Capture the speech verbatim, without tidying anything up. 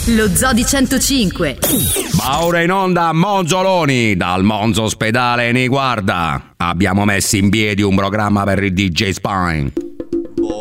Lo Zoo di centocinque. Ma ora in onda Monzoloni, dal Monzo Ospedale ne guarda. Abbiamo messo in piedi un programma per il D J Spine.